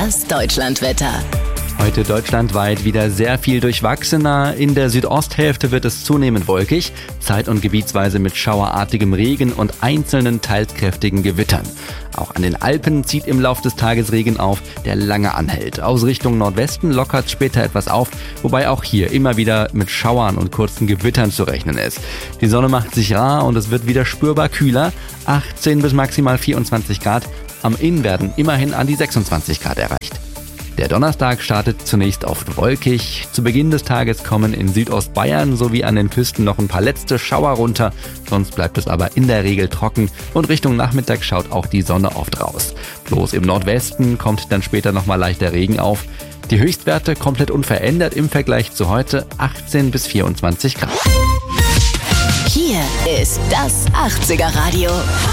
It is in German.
Das Deutschlandwetter. Heute deutschlandweit wieder sehr viel durchwachsener. In der Südosthälfte wird es zunehmend wolkig, zeit- und gebietsweise mit schauerartigem Regen und einzelnen teils kräftigen Gewittern. Auch an den Alpen zieht im Lauf des Tages Regen auf, der lange anhält. Aus Richtung Nordwesten lockert später etwas auf, wobei auch hier immer wieder mit Schauern und kurzen Gewittern zu rechnen ist. Die Sonne macht sich rar und es wird wieder spürbar kühler, 18 bis maximal 24 Grad. Am Inn werden immerhin an die 26 Grad erreicht. Der Donnerstag startet zunächst oft wolkig. Zu Beginn des Tages kommen in Südostbayern sowie an den Küsten noch ein paar letzte Schauer runter. Sonst bleibt es aber in der Regel trocken und Richtung Nachmittag schaut auch die Sonne oft raus. Bloß im Nordwesten kommt dann später nochmal leichter Regen auf. Die Höchstwerte komplett unverändert im Vergleich zu heute, 18 bis 24 Grad. Hier ist das 80er Radio.